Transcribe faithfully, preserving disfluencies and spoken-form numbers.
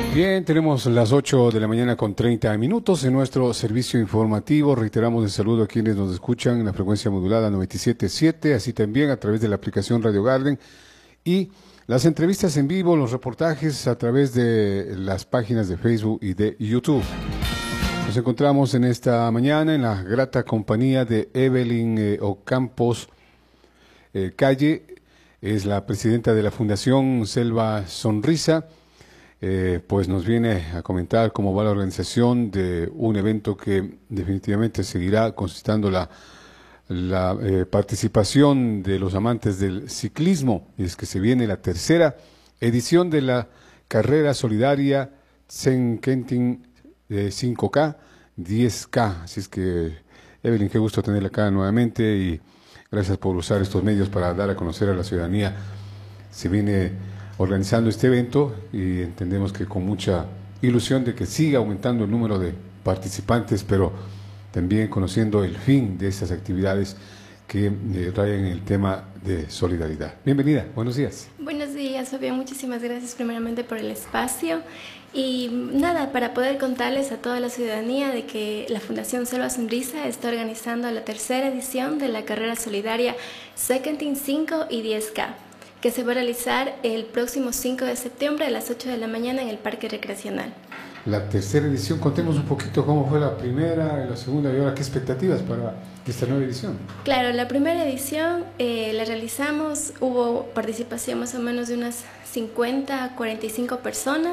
Bien, tenemos las ocho de la mañana con treinta minutos en nuestro servicio informativo. Reiteramos el saludo a quienes nos escuchan en la frecuencia modulada noventa y siete punto siete, así también a través de la aplicación Radio Garden y las entrevistas en vivo, los reportajes a través de las páginas de Facebook y de YouTube. Nos encontramos en esta mañana en la grata compañía de Evelyn eh, Ocampos eh, Calle, es la presidenta de la Fundación Selva Sonrisa. Eh, pues nos viene a comentar cómo va la organización de un evento que definitivamente seguirá concitando la, la eh, participación de los amantes del ciclismo, y es que se viene la tercera edición de la carrera solidaria Tsenkentin eh, cinco K, diez K, así es que Evelyn, qué gusto tenerla acá nuevamente y gracias por usar estos medios para dar a conocer a la ciudadanía. Se viene organizando este evento y entendemos que con mucha ilusión de que siga aumentando el número de participantes, pero también conociendo el fin de estas actividades que eh, rayan en el tema de solidaridad. Bienvenida, buenos días. Buenos días, Fabián, muchísimas gracias primeramente por el espacio y nada, para poder contarles a toda la ciudadanía de que la Fundación Selva Sonrisa está organizando la tercera edición de la carrera solidaria Tsenkentin cinco y diez K, que se va a realizar el próximo cinco de septiembre a las ocho de la mañana en el Parque Recreacional. La tercera edición, contemos un poquito cómo fue la primera, la segunda y ahora qué expectativas para esta nueva edición. Claro, la primera edición eh, la realizamos, hubo participación más o menos de unas cincuenta a cuarenta y cinco personas.